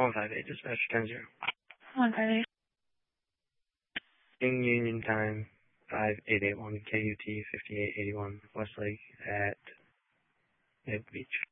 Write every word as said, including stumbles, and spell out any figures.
one five eight, dispatch ten zero. one five eight. In Union Time, five eight eight one, K U T fifty-eight eighty-one, Westlake at Mid Beach.